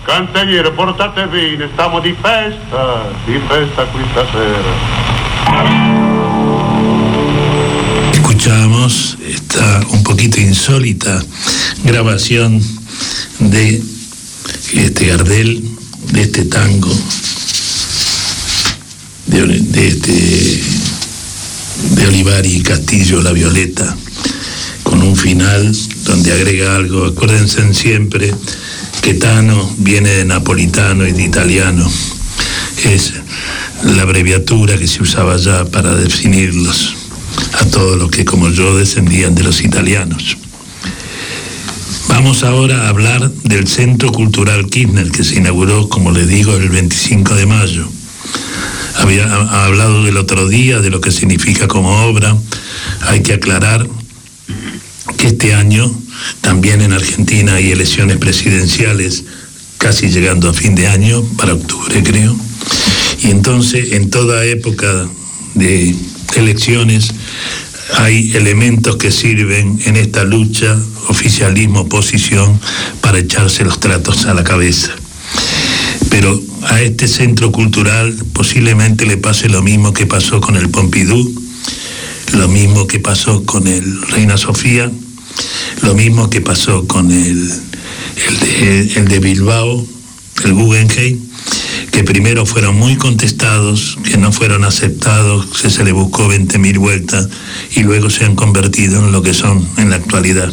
Cancelliere, portate bene, stiamo di festa questa sera. Escuchamos esta un poquito insólita grabación de Gardel, de este tango, de Olivari y Castillo, La Violeta, con un final donde agrega algo. Acuérdense siempre que Tano viene de napolitano y de italiano. Es la abreviatura que se usaba ya para definirlos a todos los que, como yo, descendían de los italianos. Vamos ahora a hablar del Centro Cultural Kirchner, que se inauguró, como les digo, el 25 de mayo. Había hablado del otro día de lo que significa como obra. Hay que aclarar que este año también en Argentina hay elecciones presidenciales, casi llegando a fin de año, para octubre creo, y entonces en toda época de elecciones hay elementos que sirven en esta lucha, oficialismo-oposición, para echarse los tratos a la cabeza. Pero a este centro cultural posiblemente le pase lo mismo que pasó con el Pompidou, lo mismo que pasó con el Reina Sofía, lo mismo que pasó con el de Bilbao, el Guggenheim, que primero fueron muy contestados, que no fueron aceptados, que se le buscó 20.000 vueltas y luego se han convertido en lo que son en la actualidad.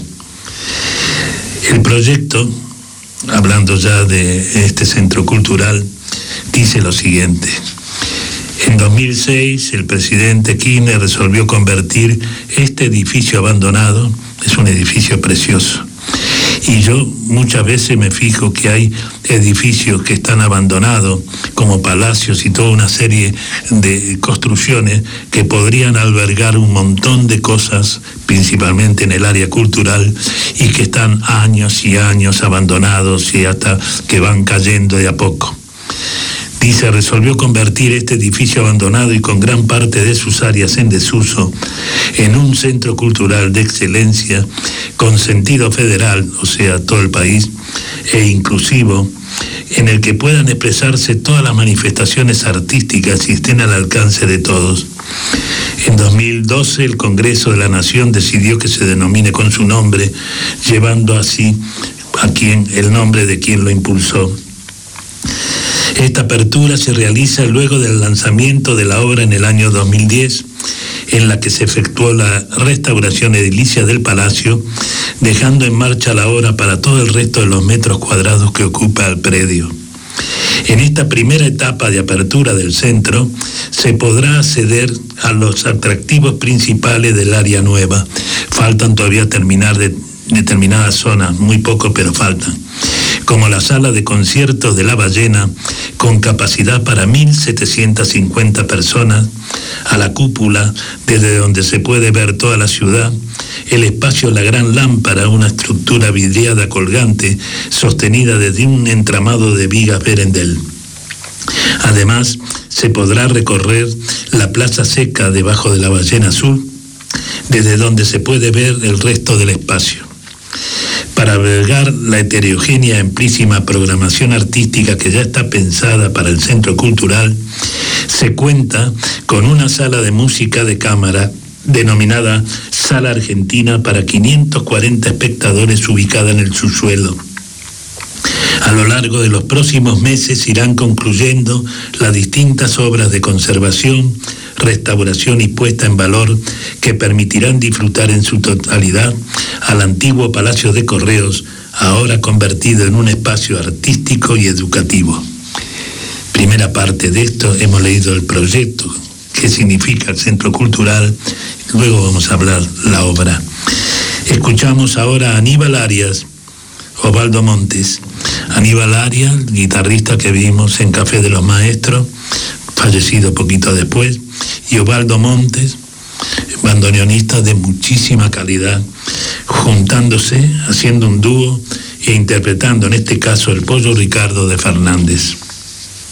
El proyecto, hablando ya de este centro cultural, dice lo siguiente. En 2006 el presidente Kirchner resolvió convertir este edificio abandonado, es un edificio precioso, y yo muchas veces me fijo que hay edificios que están abandonados, como palacios y toda una serie de construcciones que podrían albergar un montón de cosas, principalmente en el área cultural, y que están años y años abandonados y hasta que van cayendo de a poco. Dice, resolvió convertir este edificio abandonado y con gran parte de sus áreas en desuso en un centro cultural de excelencia con sentido federal, o sea, todo el país, e inclusivo, en el que puedan expresarse todas las manifestaciones artísticas y estén al alcance de todos. En 2012 el Congreso de la Nación decidió que se denomine con su nombre, llevando así el nombre de quien lo impulsó. Esta apertura se realiza luego del lanzamiento de la obra en el año 2010, en la que se efectuó la restauración edilicia del palacio, dejando en marcha la obra para todo el resto de los metros cuadrados que ocupa el predio. En esta primera etapa de apertura del centro se podrá acceder a los atractivos principales del área nueva. Faltan todavía terminar de determinadas zonas, muy poco, pero faltan, como la sala de conciertos de La Ballena, con capacidad para 1.750 personas, a la cúpula, desde donde se puede ver toda la ciudad, el espacio La Gran Lámpara, una estructura vidriada colgante, sostenida desde un entramado de vigas Berendel. Además, se podrá recorrer la Plaza Seca debajo de La Ballena Azul, desde donde se puede ver el resto del espacio. Para albergar la heterogénea y amplísima programación artística que ya está pensada para el centro cultural, se cuenta con una sala de música de cámara denominada Sala Argentina para 540 espectadores ubicada en el subsuelo. A lo largo de los próximos meses irán concluyendo las distintas obras de conservación, restauración y puesta en valor que permitirán disfrutar en su totalidad al antiguo Palacio de Correos, ahora convertido en un espacio artístico y educativo. Primera parte de esto, hemos leído el proyecto, qué significa el centro cultural, luego vamos a hablar la obra. Escuchamos ahora a Aníbal Arias, Osvaldo Montes. Aníbal Arias, guitarrista que vimos en Café de los Maestros, fallecido poquito después, y Osvaldo Montes, bandoneonista de muchísima calidad, juntándose, haciendo un dúo e interpretando en este caso el Pollo Ricardo de Fernández.